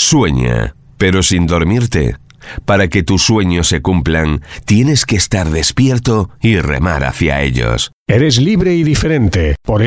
Sueña, pero sin dormirte. Para que tus sueños se cumplan, tienes que estar despierto y remar hacia ellos. Eres libre y diferente. Por